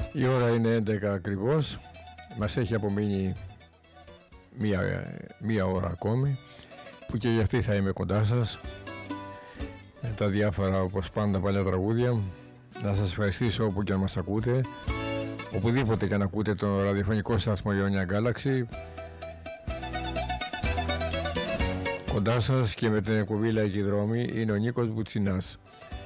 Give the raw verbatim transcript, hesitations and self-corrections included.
Η ώρα είναι έντεκα ακριβώς. Μας έχει απομείνει μία, μία ώρα ακόμη, που και για αυτή θα είμαι κοντά σας με τα διάφορα, όπως πάντα, παλιά τραγούδια. Να σας ευχαριστήσω όπου και αν μας ακούτε, οπουδήποτε και αν ακούτε τον ραδιοφωνικό σταθμό Ionia Galaxy. Κοντά σας και με την εκπομπή Λαϊκή Δρόμη είναι ο Νίκος Μπουτσινάς.